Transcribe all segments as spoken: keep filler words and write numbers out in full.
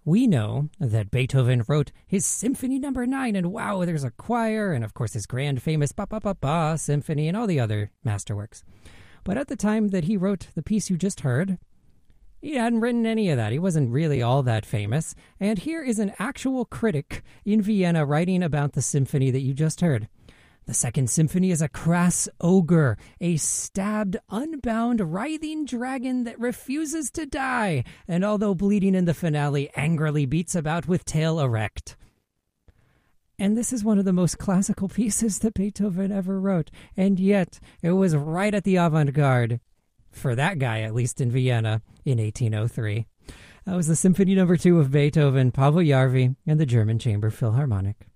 We know that Beethoven wrote his Symphony Number Nine, and wow, there's a choir, and of course his grand famous Ba Ba Ba Ba Symphony, and all the other masterworks. But at the time that he wrote the piece you just heard, he hadn't written any of that. He wasn't really all that famous. And here is an actual critic in Vienna writing about the symphony that you just heard. The Second Symphony is a crass ogre, a stabbed, unbound, writhing dragon that refuses to die, and although bleeding in the finale, angrily beats about with tail erect. And this is one of the most classical pieces that Beethoven ever wrote, and yet it was right at the avant-garde, for that guy at least in Vienna, in eighteen oh three. That was the Symphony Number Two of Beethoven, Pavel Jarvi, and the German Chamber Philharmonic.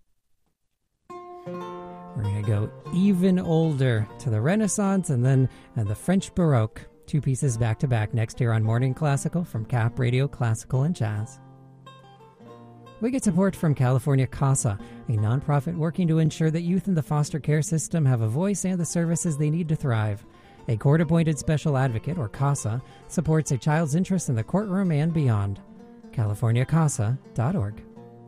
We're going to go even older to the Renaissance and then uh, the French Baroque. Two pieces back to back next here on Morning Classical from Cap Radio Classical and Jazz. We get support from California CASA, a nonprofit working to ensure that youth in the foster care system have a voice and the services they need to thrive. A court-appointed special advocate, or CASA, supports a child's interests in the courtroom and beyond. california casa dot org.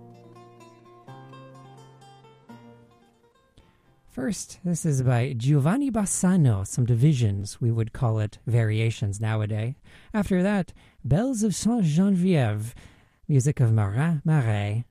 First, this is by Giovanni Bassano, some divisions, we would call it variations nowadays. After that, Bells of Saint-Geneviève, music of Marin Marais.